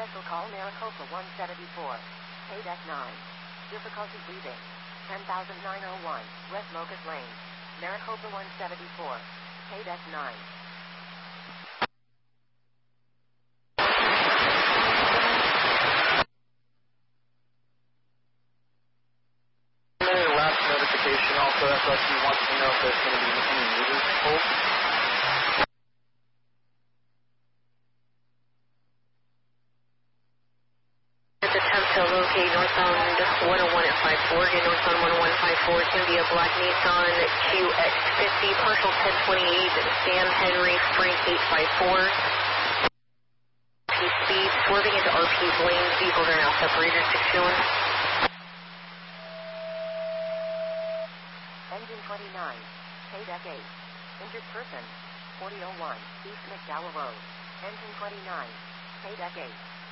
Special call Maricopa 174. Paydeck 9. Difficulty breathing. 10,901, West Locust Lane. Maricopa 174. Paydeck 9. Last notification also, FSU wants to know if there's going to be any meters pulled. Attempt to locate northbound 101 at 54, get northbound 10154, it's going to be a black Nissan QX50, partial 1028, Sam Henry Frank 854. Speed, swerving into RP's lanes, vehicles are now separated, 6-1. Engine 29, Paydeck 8. Injured person, 4001, East McDowell Road. Engine 29, Paydeck 8.